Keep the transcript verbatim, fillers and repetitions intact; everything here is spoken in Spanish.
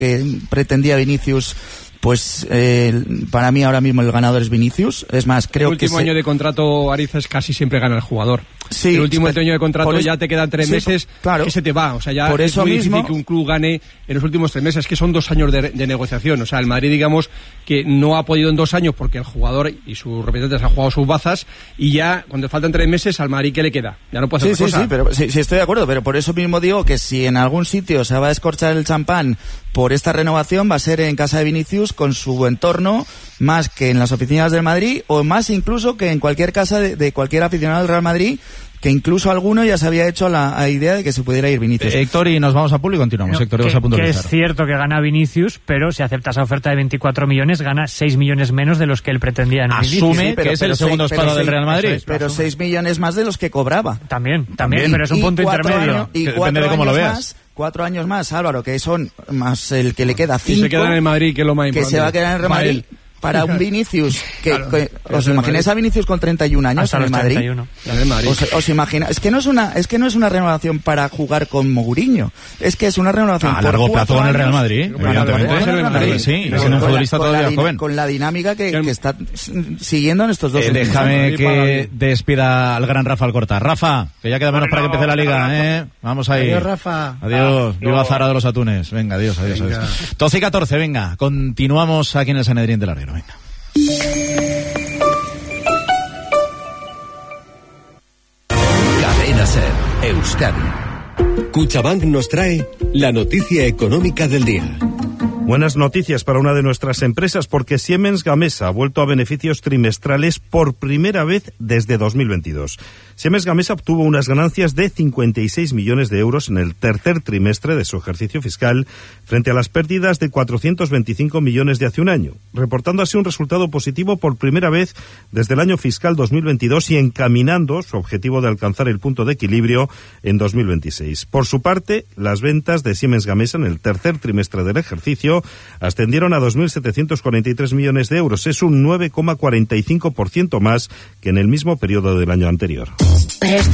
que pretendía Vinicius, pues eh, para mí ahora mismo el ganador es Vinicius. Es más, creo que... El último que año se... de contrato, Arizas, casi siempre gana el jugador. Sí, el último pero, año de contrato es, ya te quedan tres sí, meses claro, que se te va. O sea, ya por es eso muy mismo, difícil que un club gane en los últimos tres meses. Es que son dos años de, de negociación. O sea, el Madrid, digamos, que no ha podido en dos años porque el jugador y sus representantes han jugado sus bazas y ya, cuando faltan tres meses, al Madrid, ¿qué le queda? Ya no puede hacer sí, otra sí, cosa. Sí, pero, sí, sí, estoy de acuerdo, pero por eso mismo digo que si en algún sitio se va a escorchar el champán por esta renovación, va a ser en casa de Vinicius con su entorno, más que en las oficinas del Madrid, o más incluso que en cualquier casa de, de cualquier aficionado del Real Madrid, que incluso alguno ya se había hecho la, la idea de que se pudiera ir Vinicius. Eh, Héctor, y nos vamos a público y continuamos. No, Héctor, que, vas a puntualizar. que es cierto que gana Vinicius, pero si acepta esa oferta de veinticuatro millones, gana seis millones menos de los que él pretendía en Asume Vinicius. sí, pero, que es el segundo espada del Real Madrid. Es, pero seis millones más de los que cobraba. También, también, también. Pero es un y punto intermedio. Años, y que cuatro depende de cómo años lo veas. Más, cuatro años más, Álvaro, que son más el que le queda cinco. Y se queda en el Madrid, que es lo más importante. Que se va a quedar en el Real Madrid. Para un Vinicius, que, claro, que ¿os imagináis a Vinicius con treinta y un años hasta en el Madrid? treinta y uno. ¿Os, os imagina, es que no es una, es que no es una renovación para jugar con Mourinho, es que es una renovación a por largo plazo con el Real Madrid, evidentemente. Sí, es un futbolista todavía joven. Con la dinámica que, que está siguiendo en estos dos. Eh, déjame que despida al gran Rafa Alcorta. Rafa, que ya queda menos para que empiece la liga, ¿eh? Vamos ahí. Adiós, Rafa. Adiós. Viva Zara de los Atunes. Venga, adiós, adiós, adiós. doce y catorce, venga. Continuamos aquí en el Sanedrín del Larguero. Venga. Cadena Ser, Euskadi. Cuchabank nos trae la noticia económica del día. Buenas noticias para una de nuestras empresas porque Siemens Gamesa ha vuelto a beneficios trimestrales por primera vez desde dos mil veintidós. Siemens Gamesa obtuvo unas ganancias de cincuenta y seis millones de euros en el tercer trimestre de su ejercicio fiscal frente a las pérdidas de cuatrocientos veinticinco millones de hace un año, reportando así un resultado positivo por primera vez desde el año fiscal dos mil veintidós y encaminando su objetivo de alcanzar el punto de equilibrio en dos mil veintiséis. Por su parte, las ventas de Siemens Gamesa en el tercer trimestre del ejercicio ascendieron a dos mil setecientos cuarenta y tres millones de euros. Es un nueve coma cuarenta y cinco por ciento más que en el mismo periodo del año anterior.